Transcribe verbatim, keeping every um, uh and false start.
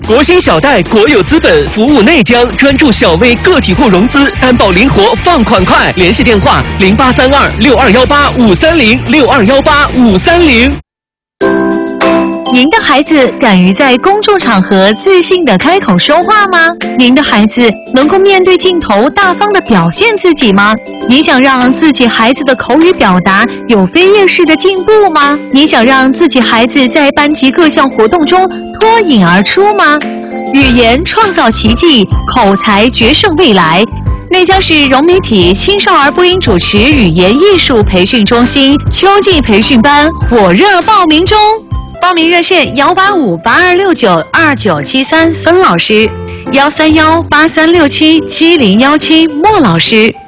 国新小贷国有资本服务内江，专注小微个体户融资，担保灵活，放款快。联系电话零八三二六二幺八五三零六二幺八五三零。 您的孩子敢于在公众场合自信地开口说话吗？您的孩子能够面对镜头大方地表现自己吗？你想让自己孩子的口语表达有飞跃式的进步吗？你想让自己孩子在班级各项活动中脱颖而出吗？语言创造奇迹，口才决胜未来。内江市融媒体青少儿播音主持语言艺术培训中心秋季培训班火热报名中。报名热线幺八五八二六九二九七三孙老师，幺三幺八三六七七零幺七莫老师。